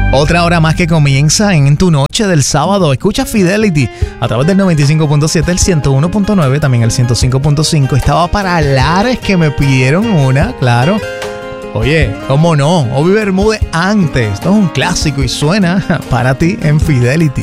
Otra hora más que comienza en tu noche del sábado. Escucha Fidelity a través del 95.7, el 101.9, también el 105.5. Estaba para Lares que me pidieron una, claro. Oye, ¿cómo no? Obi Bermúdez antes. Esto es un clásico y suena para ti en Fidelity.